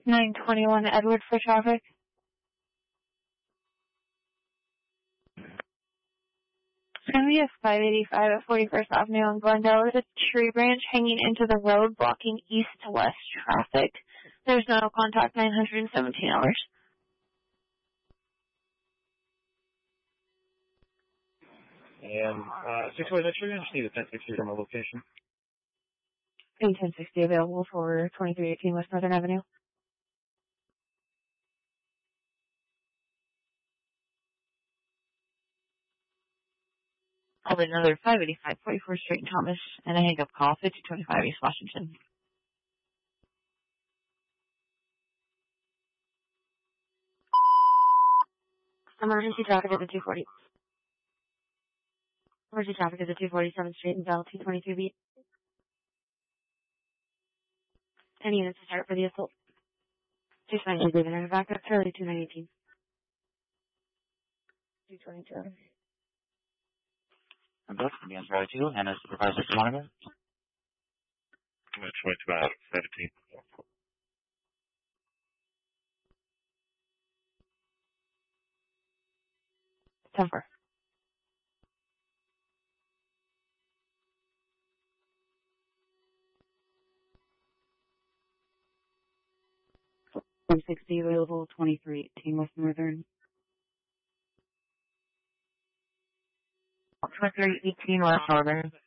921 Edward for traffic. It's going to be a 585 at 41st Avenue in Glendale. There's a tree branch hanging into the road blocking east to west traffic. There's no contact, $917. And 6 ways, actually, I just need a 1060 from a location. 1060 available for 2318 West Northern Avenue. I'll need another 585 44th Street in Thomas, and a hang-up call, 5025 East Washington. Emergency traffic at the 240. Emergency traffic at the 247th Street in Bell, 222B. 10 units to start for the assault. 220 leaving in backup, Charlie 2918. 222. And both can be on Charlie 2, and as Supervisor Monica. 22 out of 17. Temper. .60 available, 2318 West Northern. 2318 West Northern.